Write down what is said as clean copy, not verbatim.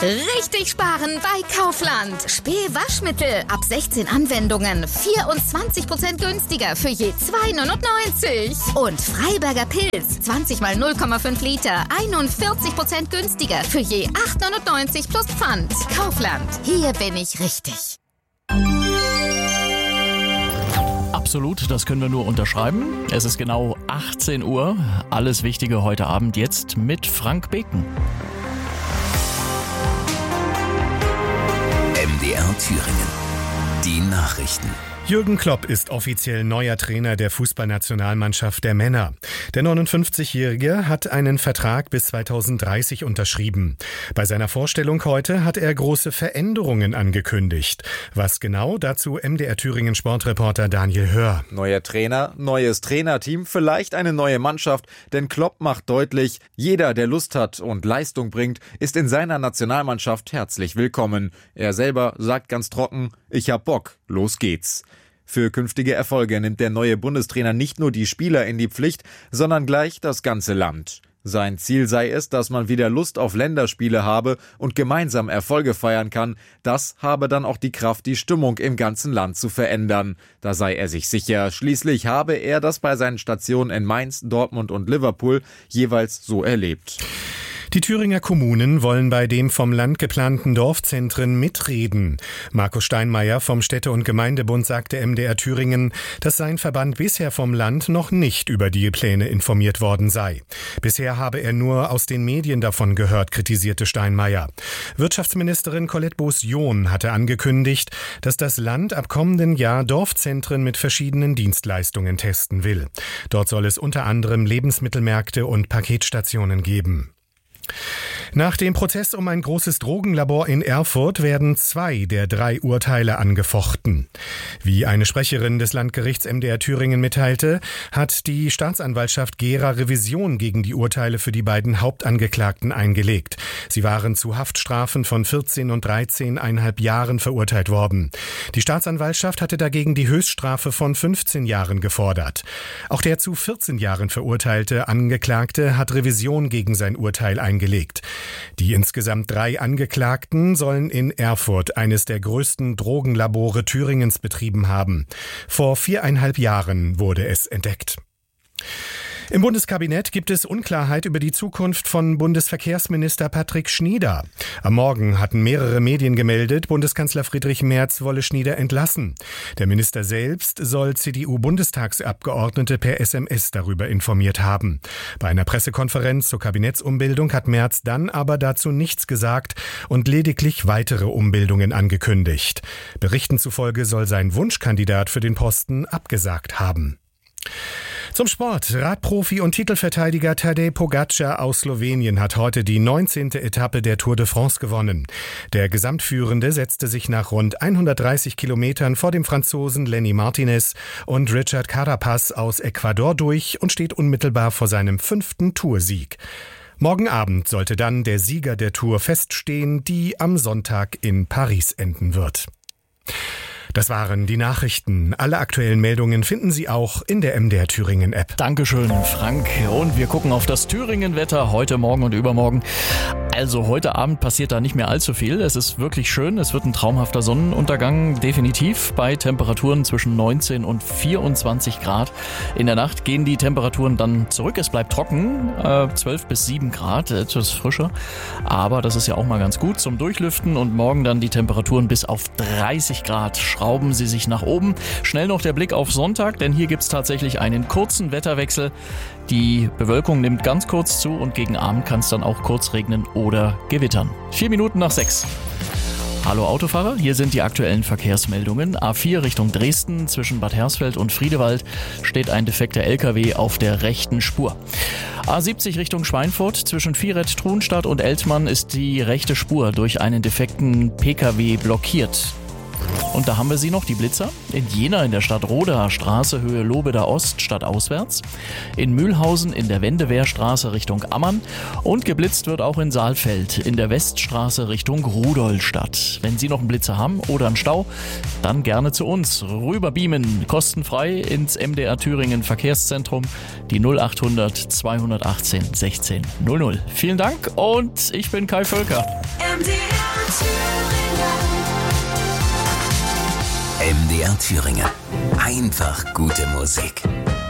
Richtig sparen bei Kaufland. Spee-Waschmittel ab 16 Anwendungen. 24% günstiger für je 2,99. Und Freiberger Pilz. 20 mal 0,5 Liter. 41% günstiger für je 8,99 plus Pfand. Kaufland. Hier bin ich richtig. Absolut, das können wir nur unterschreiben. Es ist genau 18 Uhr. Alles Wichtige heute Abend jetzt mit Frank Beken. MDR Thüringen. Die Nachrichten. Jürgen Klopp ist offiziell neuer Trainer der Fußballnationalmannschaft der Männer. Der 59-Jährige hat einen Vertrag bis 2030 unterschrieben. Bei seiner Vorstellung heute hat er große Veränderungen angekündigt. Was genau? Dazu MDR Thüringen Sportreporter Daniel Hör. Neuer Trainer, neues Trainerteam, vielleicht eine neue Mannschaft. Denn Klopp macht deutlich, jeder, der Lust hat und Leistung bringt, ist in seiner Nationalmannschaft herzlich willkommen. Er selber sagt ganz trocken, ich hab Bock, los geht's. Für künftige Erfolge nimmt der neue Bundestrainer nicht nur die Spieler in die Pflicht, sondern gleich das ganze Land. Sein Ziel sei es, dass man wieder Lust auf Länderspiele habe und gemeinsam Erfolge feiern kann. Das habe dann auch die Kraft, die Stimmung im ganzen Land zu verändern. Da sei er sich sicher. Schließlich habe er das bei seinen Stationen in Mainz, Dortmund und Liverpool jeweils so erlebt. Die Thüringer Kommunen wollen bei dem vom Land geplanten Dorfzentren mitreden. Markus Steinmeier vom Städte- und Gemeindebund sagte MDR Thüringen, dass sein Verband bisher vom Land noch nicht über die Pläne informiert worden sei. Bisher habe er nur aus den Medien davon gehört, kritisierte Steinmeier. Wirtschaftsministerin Colette Boos-John hatte angekündigt, dass das Land ab kommenden Jahr Dorfzentren mit verschiedenen Dienstleistungen testen will. Dort soll es unter anderem Lebensmittelmärkte und Paketstationen geben. Nach dem Prozess um ein großes Drogenlabor in Erfurt werden 2 der 3 Urteile angefochten. Wie eine Sprecherin des Landgerichts MDR Thüringen mitteilte, hat die Staatsanwaltschaft Gera Revision gegen die Urteile für die beiden Hauptangeklagten eingelegt. Sie waren zu Haftstrafen von 14 und 13,5 Jahren verurteilt worden. Die Staatsanwaltschaft hatte dagegen die Höchststrafe von 15 Jahren gefordert. Auch der zu 14 Jahren verurteilte Angeklagte hat Revision gegen sein Urteil eingelegt. Die insgesamt 3 Angeklagten sollen in Erfurt eines der größten Drogenlabore Thüringens betrieben haben. Vor 4,5 Jahren wurde es entdeckt. Im Bundeskabinett gibt es Unklarheit über die Zukunft von Bundesverkehrsminister Patrick Schnieder. Am Morgen hatten mehrere Medien gemeldet, Bundeskanzler Friedrich Merz wolle Schnieder entlassen. Der Minister selbst soll CDU-Bundestagsabgeordnete per SMS darüber informiert haben. Bei einer Pressekonferenz zur Kabinettsumbildung hat Merz dann aber dazu nichts gesagt und lediglich weitere Umbildungen angekündigt. Berichten zufolge soll sein Wunschkandidat für den Posten abgesagt haben. Zum Sport. Radprofi und Titelverteidiger Tadej Pogačar aus Slowenien hat heute die 19. Etappe der Tour de France gewonnen. Der Gesamtführende setzte sich nach rund 130 Kilometern vor dem Franzosen Lenny Martinez und Richard Carapaz aus Ecuador durch und steht unmittelbar vor seinem 5. Toursieg. Morgen Abend sollte dann der Sieger der Tour feststehen, die am Sonntag in Paris enden wird. Das waren die Nachrichten. Alle aktuellen Meldungen finden Sie auch in der MDR Thüringen App. Dankeschön, Frank. Und wir gucken auf das Thüringen-Wetter heute Morgen und übermorgen. Also heute Abend passiert da nicht mehr allzu viel. Es ist wirklich schön. Es wird ein traumhafter Sonnenuntergang, definitiv, bei Temperaturen zwischen 19 und 24 Grad. In der Nacht gehen die Temperaturen dann zurück. Es bleibt trocken, 12 bis 7 Grad, etwas frischer. Aber das ist ja auch mal ganz gut zum Durchlüften. Und morgen dann die Temperaturen bis auf 30 Grad. Schrauben Sie sich nach oben. Schnell noch der Blick auf Sonntag, denn hier gibt es tatsächlich einen kurzen Wetterwechsel. Die Bewölkung nimmt ganz kurz zu und gegen Abend kann es dann auch kurz regnen oder gewittern. 4 Minuten nach 6. Hallo Autofahrer, hier sind die aktuellen Verkehrsmeldungen. A4 Richtung Dresden zwischen Bad Hersfeld und Friedewald steht ein defekter LKW auf der rechten Spur. A70 Richtung Schweinfurt zwischen Vieret, Truhenstadt und Eltmann ist die rechte Spur durch einen defekten PKW blockiert. Und da haben wir sie noch, die Blitzer. In Jena in der Stadt Roda, Straße Höhe Lobeda Ost, stadtauswärts. In Mühlhausen in der Wendewehrstraße Richtung Ammann. Und geblitzt wird auch in Saalfeld in der Weststraße Richtung Rudolstadt. Wenn Sie noch einen Blitzer haben oder einen Stau, dann gerne zu uns. Rüberbeamen, kostenfrei ins MDR Thüringen Verkehrszentrum. Die 0800 218 16 00. Vielen Dank und ich bin Kai Völker. MDR Thüringen. Einfach gute Musik.